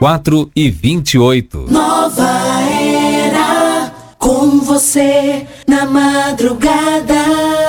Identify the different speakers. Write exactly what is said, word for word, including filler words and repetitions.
Speaker 1: quatro e vinte e oito.
Speaker 2: Nova Era, com você na madrugada.